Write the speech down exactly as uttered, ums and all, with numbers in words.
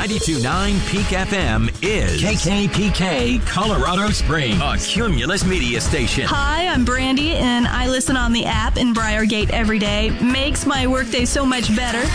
ninety-two point nine Peak F M is K K P K Colorado Springs, a Cumulus media station. Hi, I'm Brandy, and I listen on the app in Briargate every day. Makes my workday so much better.